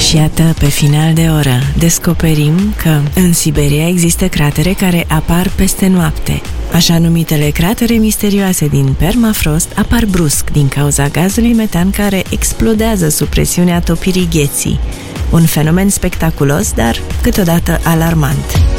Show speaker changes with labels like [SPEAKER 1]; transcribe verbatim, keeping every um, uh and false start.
[SPEAKER 1] Și iată, pe final de oră, descoperim că în Siberia există cratere care apar peste noapte. Așa numitele cratere misterioase din permafrost apar brusc din cauza gazului metan care explodează sub presiunea topirii gheții. Un fenomen spectaculos, dar câteodată alarmant.